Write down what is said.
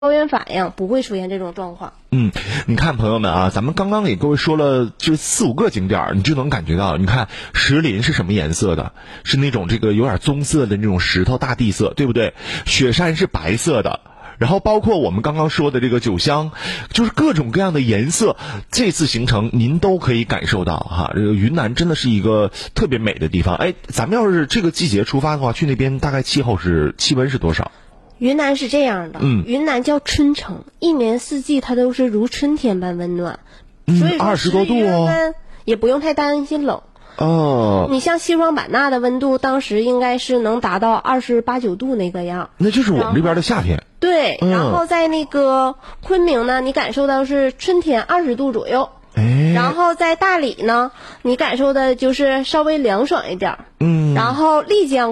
高原反应，不会出现这种状况。 你看朋友们啊，咱们刚刚给各位说了这4-5个景点，你就能感觉到，你看石林是什么颜色的？是那种这个有点棕色的那种石头大地色，对不对？雪山是白色的。然后包括我们刚刚说的这个九乡，就是各种各样的颜色，这次行程您都可以感受到哈。这个云南真的是一个特别美的地方。哎，咱们要是这个季节出发的话，去那边大概气温是多少？ 云南是这样的，云南叫春城，一年四季它都是如春天般温暖，所以说 20多度哦， 也不用太担心冷。你像西双版纳的温度，当时应该是能达到28、29度那个样， 那就是我们这边的夏天。 对，然后在那个昆明呢，你感受到是春天20度左右。然后在大理呢，你感受的就是稍微凉爽一点。然后丽江